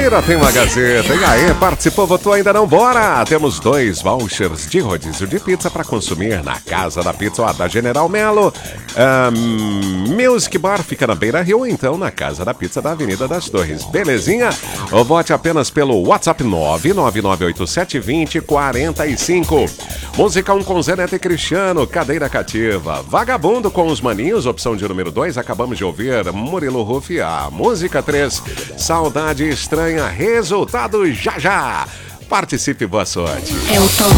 Mentira, tem uma Gazeta. E aí, participou, votou, ainda não? Bora! Temos 2 vouchers de rodízio de pizza para consumir na Casa da Pizza, ó, da General Melo. Music Bar fica na Beira Rio, então na Casa da Pizza da Avenida das Torres. Belezinha? O vote apenas pelo WhatsApp 999872045. Música 1 com Zé Neto e Cristiano, Cadeira Cativa. Vagabundo com os Maninhos, opção de número 2, acabamos de ouvir Murilo Rufia. Música 3, Saudade Estranha, resultado já já. Participe, boa sorte. É o top